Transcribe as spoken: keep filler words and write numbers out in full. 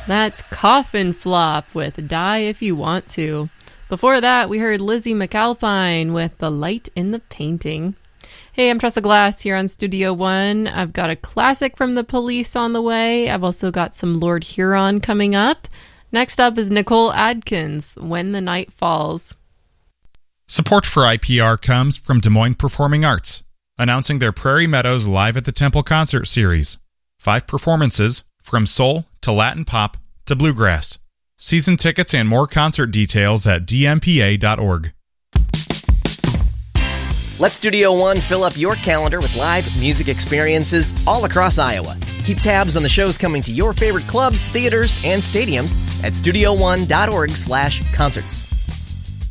That's Coffin Flop with Die If You Want To. Before that, we heard Lizzie McAlpine with The Light in the Painting. Hey, I'm Tressa Glass here on Studio One. I've got a classic from the Police on the way. I've also got some Lord Huron coming up. Next up is Nicole Adkins, When the Night Falls. Support for I P R comes from Des Moines Performing Arts, announcing their Prairie Meadows Live at the Temple concert series. Five performances, from soul to Latin pop to bluegrass. Season tickets and more concert details at d m p a dot org. Let Studio One fill up your calendar with live music experiences all across Iowa. Keep tabs on the shows coming to your favorite clubs, theaters, and stadiums at studio one dot org slash concerts.